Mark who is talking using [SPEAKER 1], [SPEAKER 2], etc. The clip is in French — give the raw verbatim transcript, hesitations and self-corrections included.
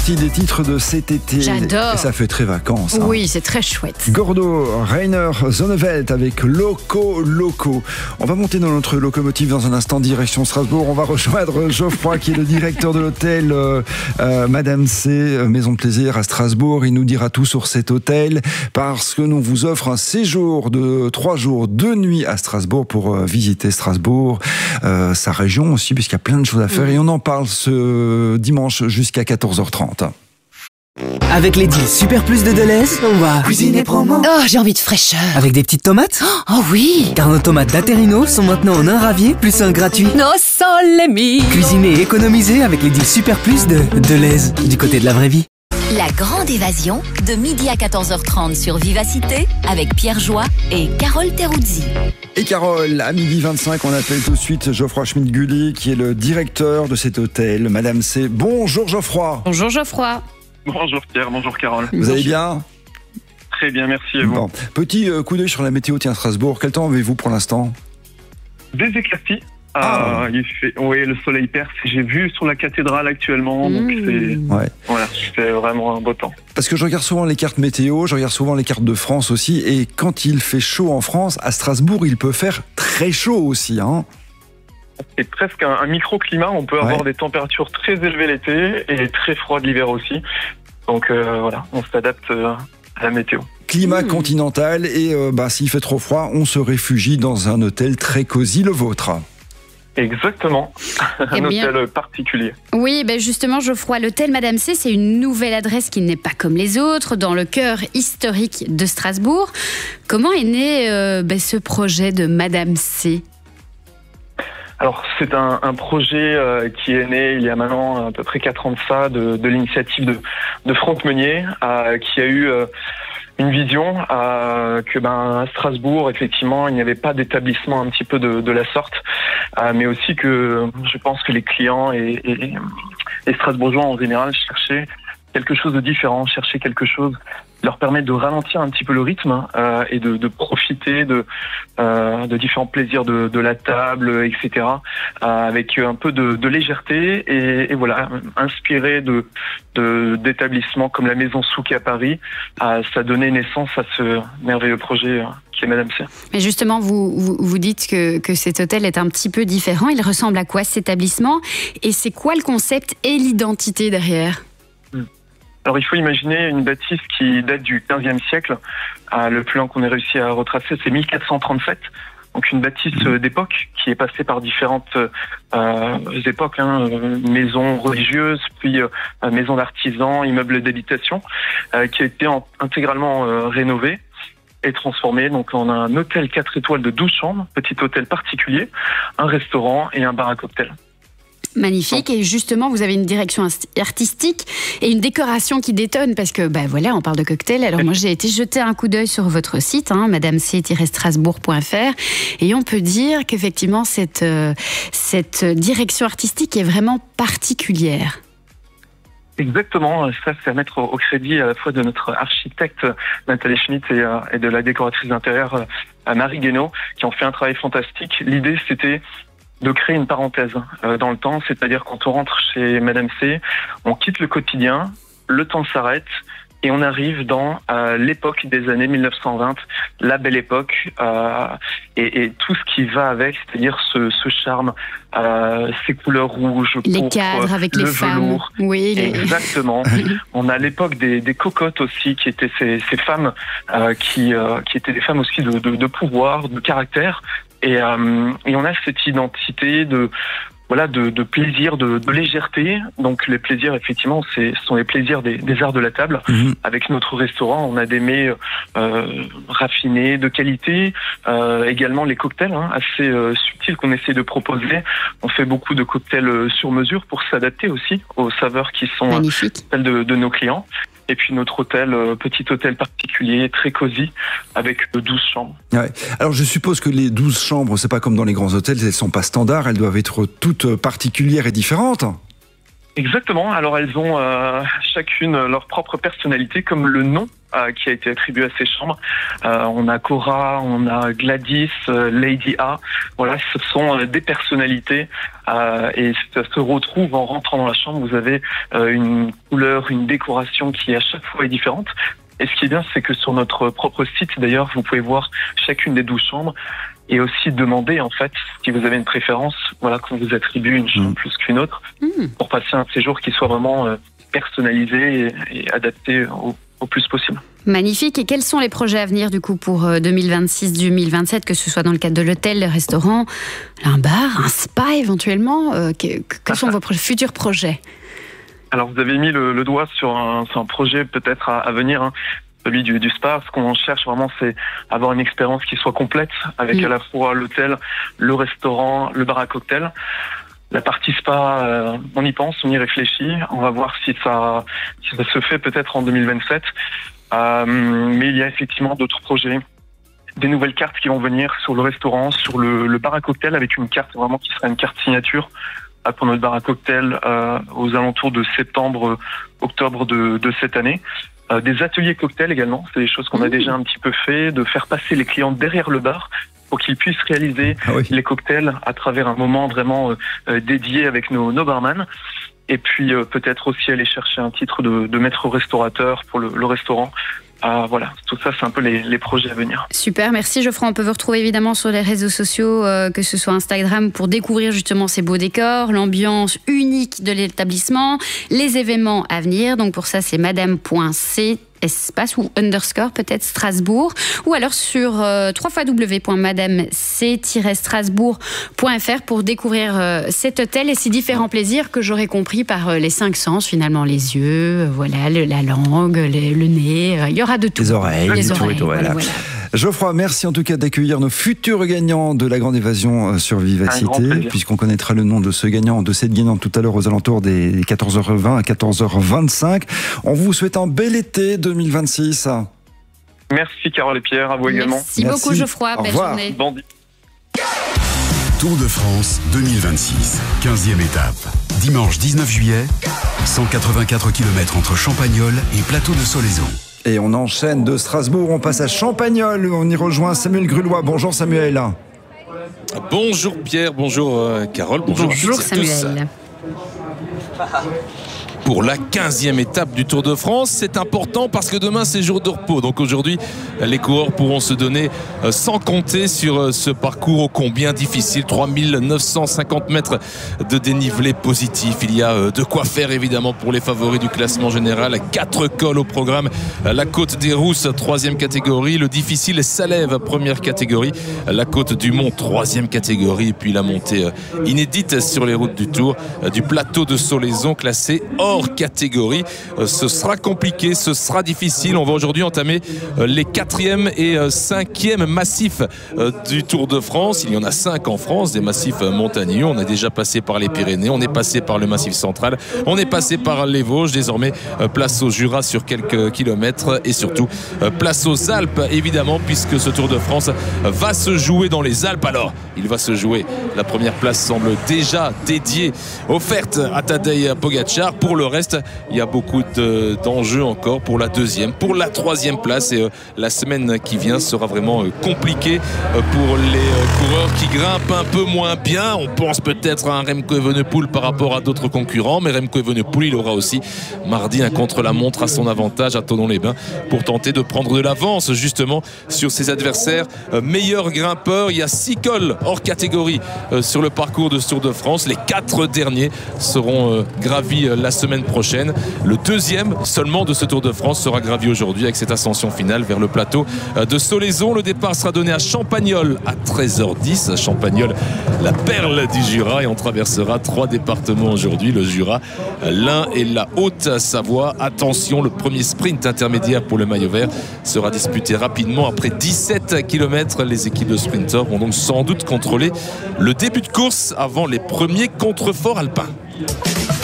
[SPEAKER 1] Des titres de cet été.
[SPEAKER 2] J'adore.
[SPEAKER 1] Et ça fait très vacances. Hein.
[SPEAKER 2] Oui, c'est très chouette.
[SPEAKER 1] Gordo, Rainer Zonneveld avec Loco Loco. On va monter dans notre locomotive dans un instant, direction Strasbourg. On va rejoindre Geoffroy qui est le directeur de l'hôtel euh, euh, Madame C, Maison de Plaisir à Strasbourg. Il nous dira tout sur cet hôtel parce que nous vous offre un séjour de trois jours, deux nuits à Strasbourg pour euh, visiter Strasbourg, euh, sa région aussi, puisqu'il y a plein de choses à faire. Mmh. Et on en parle ce dimanche jusqu'à quatorze heures trente.
[SPEAKER 3] Avec les deals Super Plus de Deleuze, on va cuisiner promo.
[SPEAKER 2] Oh, j'ai envie de fraîcheur.
[SPEAKER 3] Avec des petites tomates.
[SPEAKER 2] Oh oui.
[SPEAKER 3] Car nos tomates d'Aterino sont maintenant en un ravier plus un gratuit.
[SPEAKER 2] No sole mio.
[SPEAKER 3] Cuisiner et économiser avec les deals Super Plus de Deleuze, du côté de la vraie vie.
[SPEAKER 4] La grande évasion, de midi à quatorze heures trente sur Vivacité, avec Pierre Joie et Carole Teruzzi.
[SPEAKER 1] Et Carole, à midi vingt-cinq, on appelle tout de suite Geoffroy Schmidt-Gully, qui est le directeur de cet hôtel, Madame C. Bonjour Geoffroy.
[SPEAKER 2] Bonjour Geoffroy.
[SPEAKER 5] Bonjour Pierre, bonjour Carole.
[SPEAKER 1] Vous allez bien ?
[SPEAKER 5] Très bien, merci et vous.
[SPEAKER 1] Bon. Petit euh, coup d'œil sur la météo, tiens, Strasbourg. Quel temps avez-vous pour l'instant ?
[SPEAKER 5] Des éclaircies.
[SPEAKER 1] Ah.
[SPEAKER 5] Euh, il fait, oui, le soleil perce. J'ai vu sur la cathédrale actuellement, donc
[SPEAKER 2] mmh.
[SPEAKER 5] c'est,
[SPEAKER 1] ouais.
[SPEAKER 5] voilà, c'est vraiment un beau temps.
[SPEAKER 1] Parce que je regarde souvent les cartes météo, je regarde souvent les cartes de France aussi, et quand il fait chaud en France, à Strasbourg, il peut faire très chaud aussi, hein.
[SPEAKER 5] C'est presque un, un microclimat. On peut
[SPEAKER 1] ouais.
[SPEAKER 5] avoir des températures très élevées l'été et très froides l'hiver aussi. Donc euh, voilà, on s'adapte euh, à la météo.
[SPEAKER 1] Climat mmh. continental et euh, bah, s'il fait trop froid, on se réfugie dans un hôtel très cosy, le vôtre.
[SPEAKER 5] Exactement,
[SPEAKER 2] eh
[SPEAKER 5] un
[SPEAKER 2] bien,
[SPEAKER 5] hôtel particulier.
[SPEAKER 2] Oui, ben justement, Geoffroy, l'hôtel Madame C, c'est une nouvelle adresse qui n'est pas comme les autres, dans le cœur historique de Strasbourg. Comment est né euh, ben, ce projet de Madame C ?
[SPEAKER 5] Alors, c'est un, un projet euh, qui est né il y a maintenant à peu près quatre ans de ça, de, de l'initiative de, de Franck Meunier, euh, qui a eu euh, une vision euh, que ben, à Strasbourg, effectivement, il n'y avait pas d'établissement un petit peu de, de la sorte, euh, mais aussi que je pense que les clients et, et les Strasbourgeois en général cherchaient quelque chose de différent, cherchaient quelque chose qui leur permet de ralentir un petit peu le rythme euh, et de, de profiter de, euh, de différents plaisirs de, de la table, et cetera, euh, avec un peu de, de légèreté et, et voilà, inspiré de, de d'établissements comme la Maison Souquet à Paris, euh, ça donnait naissance à ce merveilleux projet euh, qui est Madame C.
[SPEAKER 2] Mais justement, vous, vous, vous dites que, que cet hôtel est un petit peu différent. Il ressemble à quoi cet établissement ? Et c'est quoi le concept et l'identité derrière ?
[SPEAKER 5] Alors il faut imaginer une bâtisse qui date du quinzième siècle. Euh, le plus loin qu'on ait réussi à retracer, c'est mille quatre cent trente-sept. Donc une bâtisse d'époque qui est passée par différentes euh, époques, hein, maisons religieuses, puis euh, maisons d'artisans, immeubles d'habitation, euh, qui a été en, intégralement euh, rénovée et transformée. Donc on a un hôtel quatre étoiles de douze chambres, petit hôtel particulier, un restaurant et un bar à cocktail.
[SPEAKER 2] Magnifique. Et justement, vous avez une direction artistique et une décoration qui détonne parce que, ben voilà, on parle de cocktail. Alors moi, j'ai été jeter un coup d'œil sur votre site, hein, madame c tiret strasbourg point f r, et on peut dire qu'effectivement, cette, euh, cette direction artistique est vraiment particulière.
[SPEAKER 5] Exactement, ça c'est à mettre au crédit à la fois de notre architecte Nathalie Schmitt et, euh, et de la décoratrice d'intérieur euh, Marie Guénaud, qui ont fait un travail fantastique. L'idée, c'était de créer une parenthèse euh, dans le temps, c'est-à-dire quand on rentre chez Madame C, on quitte le quotidien, le temps s'arrête et on arrive dans euh, l'époque des années mille neuf cent vingt, la belle époque, euh, et, et tout ce qui va avec, c'est-à-dire ce, ce charme, euh, ces couleurs rouges,
[SPEAKER 2] les
[SPEAKER 5] pourpre,
[SPEAKER 2] cadres avec
[SPEAKER 5] le
[SPEAKER 2] les femmes,
[SPEAKER 5] velours.
[SPEAKER 2] oui, les...
[SPEAKER 5] Exactement. On a l'époque des, des cocottes aussi, qui étaient ces, ces femmes euh, qui, euh, qui étaient des femmes aussi de, de, de pouvoir, de caractère. Et, euh, et on a cette identité de voilà de, de plaisir, de, de légèreté. Donc les plaisirs, effectivement, c'est, ce sont les plaisirs des, des arts de la table. Mmh. Avec notre restaurant, on a des mets euh, raffinés, de qualité. Euh, également les cocktails, hein, assez euh, subtils qu'on essaie de proposer. On fait beaucoup de cocktails sur mesure pour s'adapter aussi aux saveurs qui sont euh, celles de, de nos clients. Et puis notre hôtel, euh, petit hôtel particulier, très cosy, avec euh, douze chambres.
[SPEAKER 1] Ouais. Alors je suppose que les douze chambres, c'est pas comme dans les grands hôtels, elles sont pas standards, elles doivent être toutes particulières et différentes.
[SPEAKER 5] Exactement. Alors elles ont euh, chacune leur propre personnalité, comme le nom euh, qui a été attribué à ces chambres. Euh, on a Cora, on a Gladys, euh, Lady A. Voilà, ce sont euh, des personnalités euh, et ça se retrouve en rentrant dans la chambre. Vous avez euh, une couleur, une décoration qui à chaque fois est différente. Et ce qui est bien, c'est que sur notre propre site, d'ailleurs, vous pouvez voir chacune des douze chambres et aussi demander, en fait, si vous avez une préférence, voilà, qu'on vous attribue une chambre mmh. plus qu'une autre, mmh. pour passer un séjour qui soit vraiment euh, personnalisé et, et adapté au, au plus possible.
[SPEAKER 2] Magnifique. Et quels sont les projets à venir, du coup, pour deux mille vingt-six deux mille vingt-sept, que ce soit dans le cadre de l'hôtel, le restaurant, un bar, un spa éventuellement euh, que, Quels sont vos pro- futurs projets ?
[SPEAKER 5] Alors, vous avez mis le, le doigt sur un, sur un projet peut-être à, à venir, hein, celui du, du spa. Ce qu'on cherche vraiment, c'est avoir une expérience qui soit complète, avec mmh. à la fois l'hôtel, le restaurant, le bar à cocktail. La partie spa, euh, on y pense, on y réfléchit. On va voir si ça, si ça se fait peut-être en deux mille vingt-sept. Euh, mais il y a effectivement d'autres projets. Des nouvelles cartes qui vont venir sur le restaurant, sur le, le bar à cocktail, avec une carte vraiment qui sera une carte signature pour notre bar à cocktail euh, aux alentours de septembre, octobre de, de cette année. Euh, des ateliers cocktails également, c'est des choses qu'on mmh. a déjà un petit peu fait, de faire passer les clients derrière le bar pour qu'ils puissent réaliser ah oui. les cocktails à travers un moment vraiment euh, dédié avec nos, nos barman. Et puis euh, peut-être aussi aller chercher un titre de, de maître restaurateur pour le, le restaurant. Ah, voilà, tout ça, c'est un peu les, les projets à venir.
[SPEAKER 2] Super, merci Geoffroy. On peut vous retrouver évidemment sur les réseaux sociaux, euh, que ce soit Instagram, pour découvrir justement ces beaux décors, l'ambiance unique de l'établissement, les événements à venir. Donc pour ça, c'est madame.c espace ou underscore peut-être Strasbourg, ou alors sur euh, w w w point madame c tiret strasbourg point f r pour découvrir euh, cet hôtel et ses différents plaisirs que j'aurais compris par euh, les cinq sens finalement, les yeux, euh, voilà, le, la langue, le, le nez, euh, il y aura de tout.
[SPEAKER 1] Les oreilles,
[SPEAKER 2] les
[SPEAKER 1] les
[SPEAKER 2] oreilles,
[SPEAKER 1] tout, voilà.
[SPEAKER 2] voilà, voilà.
[SPEAKER 1] Geoffroy, merci en tout cas d'accueillir nos futurs gagnants de la Grande Évasion sur Vivacité, puisqu'on connaîtra le nom de ce gagnant, de cette gagnante tout à l'heure aux alentours des quatorze heures vingt à quatorze heures vingt-cinq. On vous souhaite un bel été deux mille vingt-six.
[SPEAKER 5] Merci Carole et Pierre, à vous également.
[SPEAKER 2] Merci, merci beaucoup Geoffroy, belle journée.
[SPEAKER 5] Bon.
[SPEAKER 6] Tour de France deux mille vingt-six, quinzième étape. Dimanche dix-neuf juillet, cent quatre-vingt-quatre kilomètres entre Champagnole et Plateau de Solaizon.
[SPEAKER 1] Et on enchaîne de Strasbourg, on passe à Champagnole, on y rejoint Samuel Grulois. Bonjour Samuel.
[SPEAKER 7] Bonjour Pierre, bonjour euh, Carole, bonjour,
[SPEAKER 2] bonjour Samuel.
[SPEAKER 7] Pour la quinzième étape du Tour de France, c'est important parce que demain c'est jour de repos. Donc aujourd'hui, les coureurs pourront se donner sans compter sur ce parcours ô combien difficile. trois mille neuf cent cinquante mètres de dénivelé positif. Il y a de quoi faire évidemment pour les favoris du classement général. Quatre cols au programme. La côte des Rousses, troisième catégorie. Le difficile Salève, première catégorie. La côte du Mont, troisième catégorie. Et puis la montée inédite sur les routes du Tour du plateau de Solaizon, classé hors catégorie. Ce sera compliqué, ce sera difficile. On va aujourd'hui entamer les quatrième et cinquième massifs du Tour de France. Il y en a cinq en France, des massifs montagneux. On a déjà passé par les Pyrénées, on est passé par le Massif central, on est passé par les Vosges. Désormais, place au Jura sur quelques kilomètres et surtout place aux Alpes, évidemment, puisque ce Tour de France va se jouer dans les Alpes. Alors, il va se jouer. La première place semble déjà dédiée, offerte à Tadej Pogačar. Pour le reste, il y a beaucoup de, d'enjeux encore pour la deuxième, pour la troisième place. Et euh, la semaine qui vient sera vraiment euh, compliquée euh, pour les euh, coureurs qui grimpent un peu moins bien. On pense peut-être à un Remco Evenepoel par rapport à d'autres concurrents, mais Remco Evenepoel, il aura aussi mardi un contre-la-montre à son avantage à Thonon-les-Bains pour tenter de prendre de l'avance justement sur ses adversaires euh, meilleurs grimpeurs. Il y a six cols hors catégorie euh, sur le parcours de ce Tour de France. Les quatre derniers seront euh, gravis euh, la semaine prochaine. Le deuxième seulement de ce Tour de France sera gravi aujourd'hui avec cette ascension finale vers le plateau de Solaizon. Le départ sera donné à Champagnole à treize heures dix. Champagnole, la perle du Jura, et on traversera trois départements aujourd'hui, le Jura, l'Ain et la Haute-Savoie. Attention, le premier sprint intermédiaire pour le maillot vert sera disputé rapidement après dix-sept kilomètres. Les équipes de sprinteurs vont donc sans doute contrôler le début de course avant les premiers contreforts alpins.